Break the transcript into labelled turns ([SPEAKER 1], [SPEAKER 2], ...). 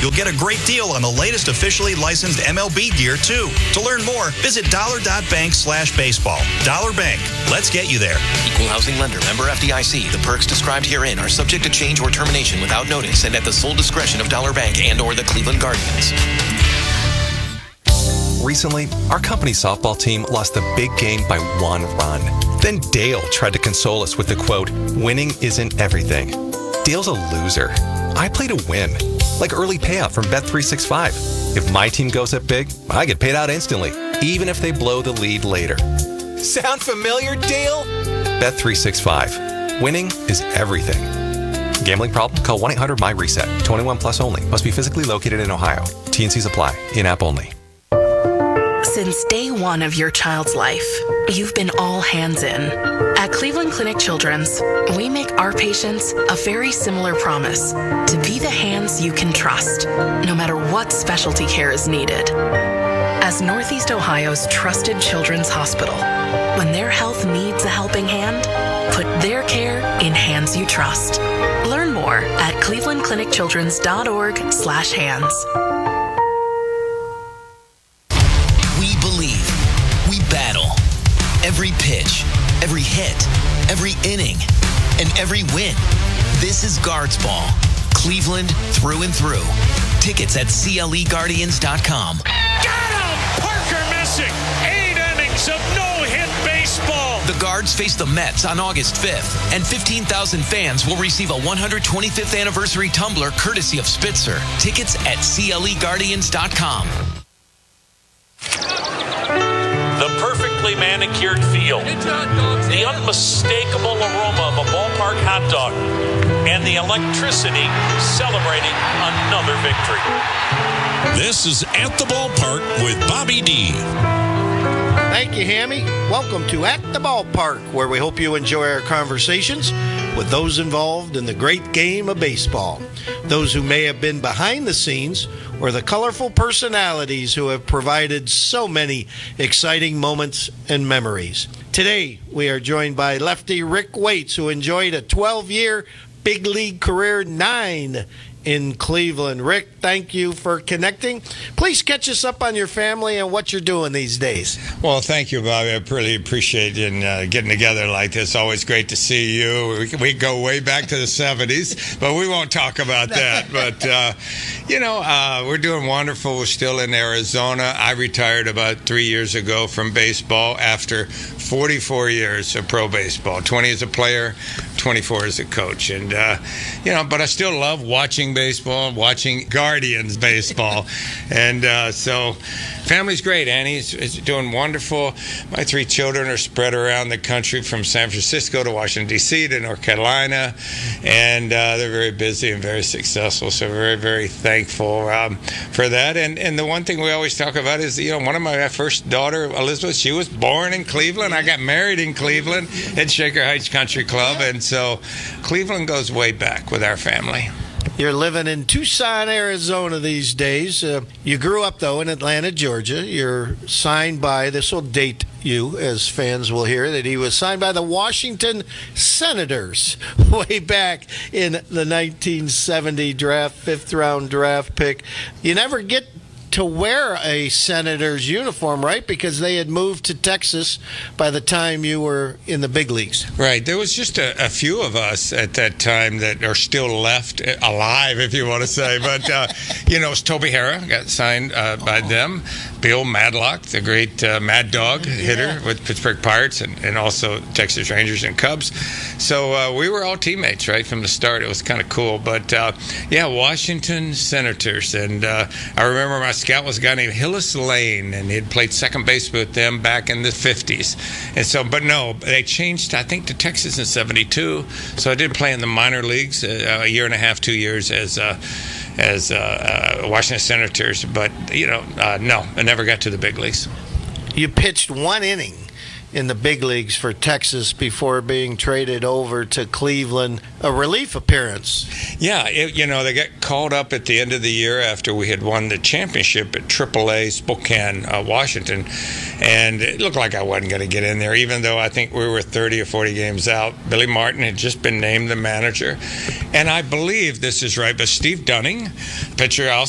[SPEAKER 1] You'll get a great deal on the latest officially licensed MLB gear, too. To learn more, visit dollar.bank/baseball. Dollar Bank. Let's get you there.
[SPEAKER 2] Equal housing lender. Member FDIC. The perks described herein are subject to change or termination without notice and at the sole discretion of Dollar Bank and or the Cleveland Guardians.
[SPEAKER 3] Recently, our company softball team lost the big game by 1 run. Then Dale tried to console us with the quote, "Winning isn't everything." Dale's a loser. I play to win, like early payout from Bet365. If my team goes up big, I get paid out instantly, even if they blow the lead later. Sound familiar, Dale? Bet365. Winning is everything. Gambling problem? Call 1-800-MY-RESET. 21 plus only. Must be physically located in Ohio. T&Cs apply. In-app only.
[SPEAKER 4] Since day one of your child's life, you've been all hands in. At Cleveland Clinic Children's, we make our patients a very similar promise to be the hands you can trust, no matter what specialty care is needed. As Northeast Ohio's trusted children's hospital, when their health needs a helping hand, put their care in hands you trust. Learn more at clevelandclinicchildrens.org/hands.
[SPEAKER 2] We believe. We battle. Every pitch, every hit, every inning, and every win. This is Guards Ball. Cleveland through and through. Tickets at CLEGuardians.com.
[SPEAKER 5] Got him! Parker missing. 8 innings of no-hit baseball.
[SPEAKER 2] The Guards face the Mets on August 5th, and 15,000 fans will receive a 125th anniversary tumbler courtesy of Spitzer. Tickets at CLEGuardians.com.
[SPEAKER 5] The perfectly manicured field, the unmistakable aroma of a ballpark hot dog, and the electricity celebrating another victory.
[SPEAKER 6] This is At the Ballpark with Bobby D.
[SPEAKER 7] Thank you, Hammy. Welcome to At the Ballpark, where we hope you enjoy our conversations with those involved in the great game of baseball. Those who may have been behind the scenes or the colorful personalities who have provided so many exciting moments and memories. Today, we are joined by lefty Rick Waits, who enjoyed a 12-year big league career, 9 in Cleveland. Rick, thank you for connecting. Please catch us up on your family and what you're doing these days.
[SPEAKER 8] Well, thank you, Bobby. I really appreciate getting together like this. Always great to see you. We go way back to the 70s, but we won't talk about that. But, we're doing wonderful. We're still in Arizona. I retired about 3 years ago from baseball after 44 years of pro baseball, 20 as a player, 24 as a coach. And, but I still love watching baseball, watching Guardians baseball. And so family's great. Annie's is doing wonderful. My 3 children are spread around the country from San Francisco to Washington, D.C. to North Carolina. And they're very busy and very successful. So very, very thankful for that. And the one thing we always talk about is, one of my first daughter, Elizabeth, she was born in Cleveland. I got married in Cleveland at Shaker Heights Country Club. And so Cleveland goes way back with our family.
[SPEAKER 7] You're living in Tucson, Arizona these days. You grew up, though, in Atlanta, Georgia. You're signed by, this will date you, as fans will hear, that he was signed by the Washington Senators way back in the 1970 draft, 5th-round draft pick. You never get to wear a Senators uniform, right? Because they had moved to Texas by the time you were in the big leagues.
[SPEAKER 8] Right. There was just a few of us at that time that are still left alive, if you want to say. But, it was Toby Harrah got signed by them. Bill Madlock, the great Mad Dog hitter with Pittsburgh Pirates and also Texas Rangers and Cubs. So we were all teammates right from the start. It was kind of cool. But, Washington Senators. And I remember my scout was a guy named Hillis Lane, and he had played second base with them back in the 50s. And so, but no, they changed, I think, to Texas in 72. So I did play in the minor leagues a year and a half, 2 years as Washington Senators. But, no, I never got to the big leagues.
[SPEAKER 7] You pitched 1 inning in the big leagues for Texas before being traded over to Cleveland, a relief appearance.
[SPEAKER 8] Yeah, they got called up at the end of the year after we had won the championship at AAA Spokane, Washington, and it looked like I wasn't going to get in there, even though I think we were 30 or 40 games out. Billy Martin had just been named the manager, and I believe this is right, but Steve Dunning, pitcher